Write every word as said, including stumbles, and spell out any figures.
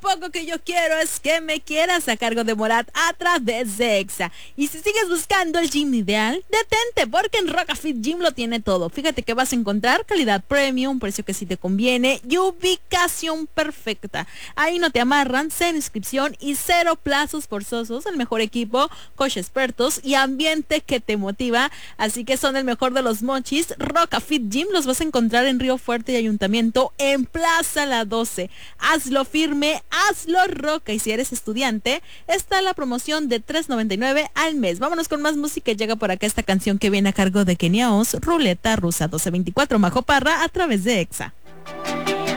poco que yo quiero es que me quieras, a cargo de Morat a través de Exa. Y si sigues buscando el gym ideal, detente, porque en Roca Fit Gym lo tiene todo. Fíjate que vas a encontrar calidad premium, precio que sí te conviene y ubicación perfecta. Ahí no te amarran, cero inscripción y cero plazos forzosos. El mejor equipo, coach expertos y ambiente que te motiva. Así que son el mejor de los mochis. Roca Fit Gym los vas a encontrar en Río Fuerte y Ayuntamiento, en Plaza La doce. Hazlo firme, hazlo roca. Y si eres estudiante, está la promoción de tres noventa y nueve al mes. Vámonos con más música. Llega por acá esta canción que viene a cargo de Kenia Oz, Ruleta Rusa doce veinticuatro, Majo Parra a través de Exa.